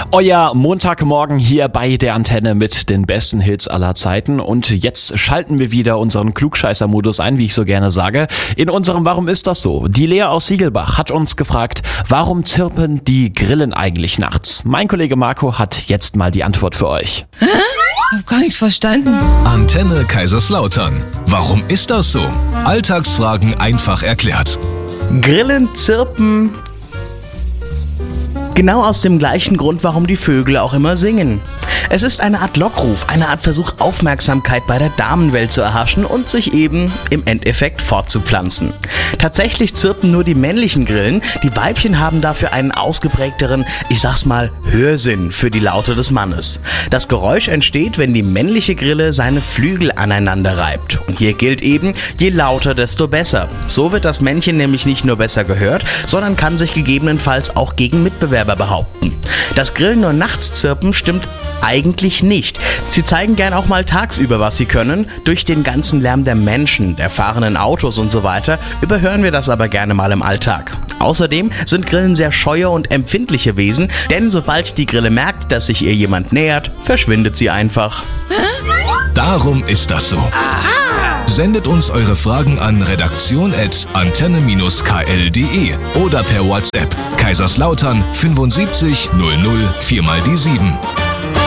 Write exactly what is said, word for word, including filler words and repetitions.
Euer Montagmorgen hier bei der Antenne mit den besten Hits aller Zeiten. Und jetzt schalten wir wieder unseren Klugscheißer-Modus ein, wie ich so gerne sage. In unserem Warum ist das so? Die Lea aus Siegelbach hat uns gefragt, warum zirpen die Grillen eigentlich nachts? Mein Kollege Marco hat jetzt mal die Antwort für euch. Hä? Ich hab gar nichts verstanden. Antenne Kaiserslautern. Warum ist das so? Alltagsfragen einfach erklärt. Grillen zirpen genau aus dem gleichen Grund, warum die Vögel auch immer singen. Es ist eine Art Lockruf, eine Art Versuch, Aufmerksamkeit bei der Damenwelt zu erhaschen und sich eben im Endeffekt fortzupflanzen. Tatsächlich zirpen nur die männlichen Grillen, die Weibchen haben dafür einen ausgeprägteren, ich sag's mal, Hörsinn für die Laute des Mannes. Das Geräusch entsteht, wenn die männliche Grille seine Flügel aneinander reibt. Und hier gilt eben, je lauter, desto besser. So wird das Männchen nämlich nicht nur besser gehört, sondern kann sich gegebenenfalls auch gegen Mitbewerber behaupten. Das Grillen nur nachts zirpen stimmt eigentlich nicht. Sie zeigen gern auch mal tagsüber, was sie können. Durch den ganzen Lärm der Menschen, der fahrenden Autos und so weiter überhören wir das aber gerne mal im Alltag. Außerdem sind Grillen sehr scheue und empfindliche Wesen, denn sobald die Grille merkt, dass sich ihr jemand nähert, verschwindet sie einfach. Darum ist das so. Sendet uns eure Fragen an redaktion at antenne k l punkt d e oder per WhatsApp Kaiserslautern fünfundsiebzig null null vier mal die sieben.